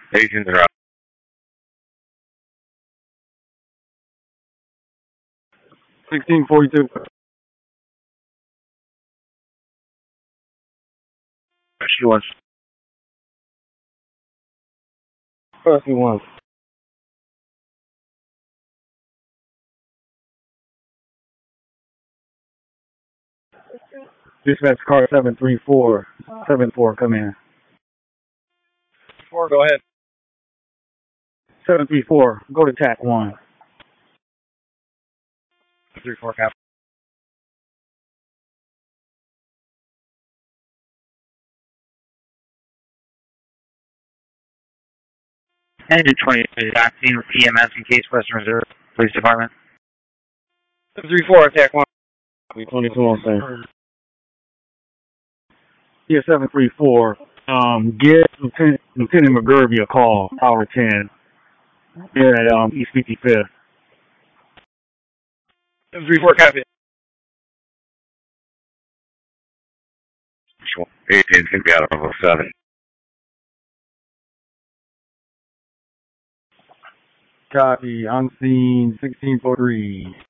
Agents are out. 1642. She wants. First one. Dispatch car 734. 74, come in. 4, go ahead. 734, go to TAC 1. 34, cap. Engine 20 is acting with EMS in Case Western Reserve Police Department. 734, attack 1. 22 on thing. Yeah, 734. Give Lieutenant McGurvey a call, Tower 10. Here at East 55th. 734, copy. 18's going to be out of level 7. Copy, on scene 1643.